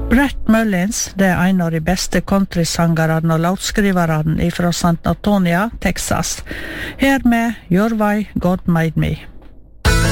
Brett Mullins, det en av de beste countrysangerne og låtskriverne fra St. Antonia, Texas. Her med Your Way, God Made Me.